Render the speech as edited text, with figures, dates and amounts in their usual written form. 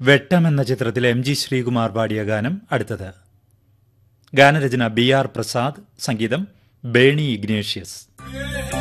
വെട്ടം എന്ന ചിത്രത്തിലെ എം ജി ശ്രീകുമാർ പാടിയ ഗാനം അടുത്തത്. ഗാനരചന ബി ആർ പ്രസാദ്, സംഗീതം ബേണി ഇഗ്നേഷ്യസ്.